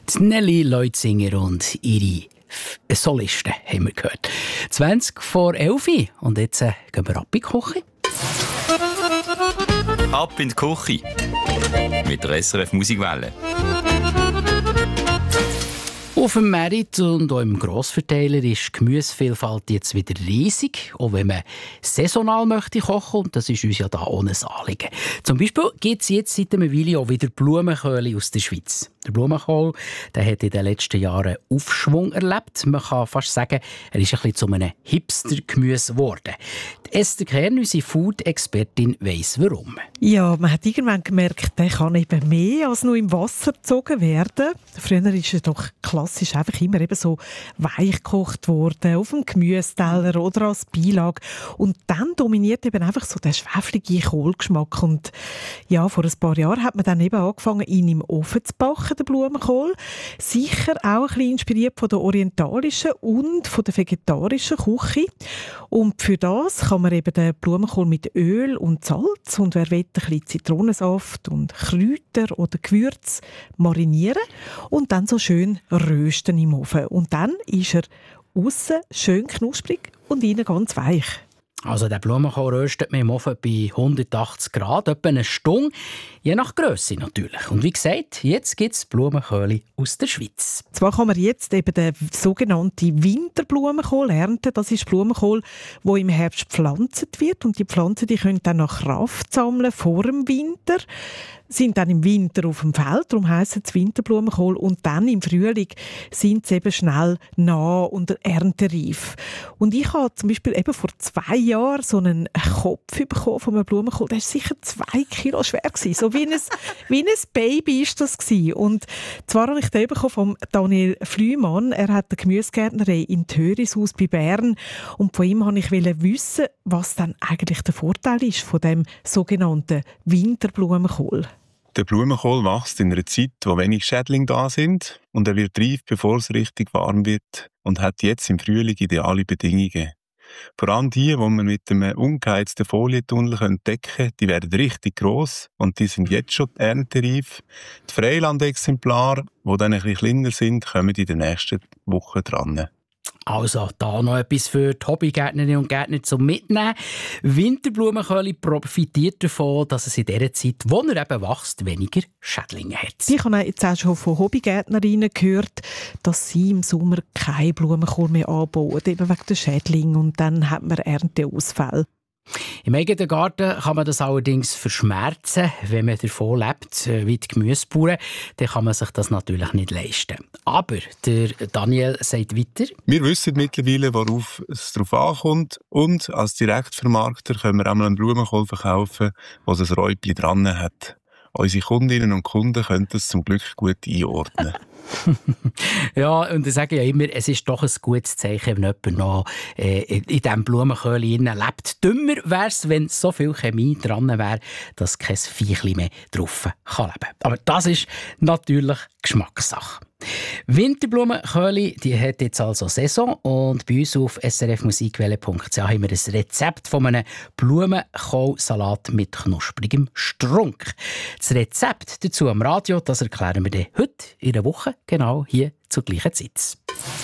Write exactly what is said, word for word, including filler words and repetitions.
Die Nelly Leutzinger und ihre Solisten haben wir gehört. zwanzig vor elf und jetzt äh, gehen wir ab in die Küche. Ab in die Küche mit der S R F Musikwelle. Auf dem Merit und auch im Grossverteiler ist die Gemüsevielfalt jetzt wieder riesig, auch wenn man saisonal möchte kochen, und das ist uns ja da ohne Anliegen. Zum Beispiel gibt es jetzt seit einer Weile auch wieder Blumenkohl aus der Schweiz. Der Blumenkohl, der hat in den letzten Jahren Aufschwung erlebt. Man kann fast sagen, er ist ein bisschen zu einem Hipster-Gemüse geworden. Die Esther Kern, unsere Food-Expertin, weiss warum. Ja, man hat irgendwann gemerkt, der kann eben mehr als nur im Wasser gezogen werden. Früher ist er doch klassisch einfach immer eben so weich gekocht worden, auf dem Gemüseteller oder als Beilage. Und dann dominiert eben einfach so der schweflige Kohlgeschmack. Und ja, vor ein paar Jahren hat man dann eben angefangen, ihn im Ofen zu backen, den Blumenkohl. Sicher auch ein bisschen inspiriert von der orientalischen und von der vegetarischen Küche. Und für das kann man eben den Blumenkohl mit Öl und Salz und wer will, ein bisschen Zitronensaft und Kräuter oder Gewürz marinieren und dann so schön rösten im Ofen. Und dann ist er aussen schön knusprig und innen ganz weich. Also der Blumenkohl röstet man im Ofen bei hundertachtzig Grad, etwa eine Stunde, je nach Grösse natürlich. Und wie gesagt, jetzt gibt es Blumenkohl aus der Schweiz. Zwar kann man jetzt eben den sogenannten Winterblumenkohl ernten. Das ist Blumenkohl, der im Herbst gepflanzt wird. Und die Pflanzen die können dann noch Kraft sammeln vor dem Winter, sind dann im Winter auf dem Feld, darum heisst es Winterblumenkohl, und dann im Frühling sind sie eben schnell nah und erntereif. Und ich habe zum Beispiel eben vor zwei Jahren so einen Kopf bekommen von einem Blumenkohl, der war sicher zwei Kilo schwer gewesen. So wie ein, wie ein Baby ist das gewesen. Und zwar habe ich den bekommen von Daniel Flümann. Er hat eine Gemüsegärtnerei in Törishaus bei Bern, und von ihm wollte ich wissen, was dann eigentlich der Vorteil ist von dem sogenannten Winterblumenkohl. Der Blumenkohl wächst in einer Zeit, wo wenig Schädlinge da sind, und er wird reif, bevor es richtig warm wird, und hat jetzt im Frühling ideale Bedingungen. Vor allem die, die man mit einem ungeheizten Folientunnel decken können, die werden richtig gross und die sind jetzt schon erntereif. Die Freilandexemplare, die dann ein bisschen kleiner sind, kommen in den nächsten Wochen dran. Also, da noch etwas für die Hobbygärtnerinnen und Gärtner zum Mitnehmen. Winterblumenkohl profitiert davon, dass es in dieser Zeit, wo er eben wächst, weniger Schädlinge hat. Ich habe jetzt auch schon von Hobbygärtnerinnen gehört, dass sie im Sommer keinen Blumenkohl mehr anbauen, eben wegen der Schädlinge, und dann hat man Ernteausfälle. Im eigenen Garten kann man das allerdings verschmerzen, wenn man davon lebt, wie die Gemüsebauern. Dann kann man sich das natürlich nicht leisten. Aber der Daniel sagt weiter: Wir wissen mittlerweile, worauf es darauf ankommt, und als Direktvermarkter können wir einmal einen Blumenkohl verkaufen, der ein Räubchen dran hat. Unsere Kundinnen und Kunden können das zum Glück gut einordnen. Ja, und ich sage ja immer, es ist doch ein gutes Zeichen, wenn jemand noch äh, in diesem Blumenkohl lebt. Dümmer wäre es, wenn so viel Chemie dran wäre, dass kein Viechli mehr drauf kann leben. Aber das ist natürlich Geschmackssache. Winterblumenkohl, die hat jetzt also Saison, und bei uns auf s r f musikwelle punkt c h haben wir ein Rezept von einem Blumenkohlsalat mit knusprigem Strunk. Das Rezept dazu am Radio, das erklären wir dann heute in der Woche, genau hier zur gleichen Zeit.